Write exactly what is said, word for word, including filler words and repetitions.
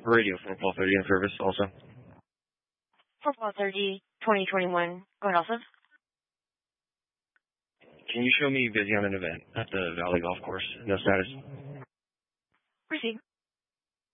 Radio for twelve thirty in service also. For twelve thirty, twenty twenty-one. Go ahead, also. Can you show me busy on an event at the Valley Golf Course? No status. Proceed.